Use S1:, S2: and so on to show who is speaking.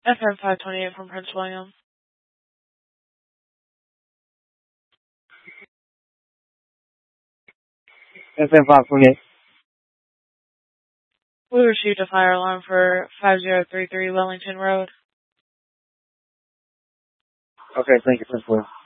S1: FM 528 from Prince William.
S2: FM 528.
S1: We received a fire alarm for 5033 Wellington Road.
S2: Okay, thank you, Prince William.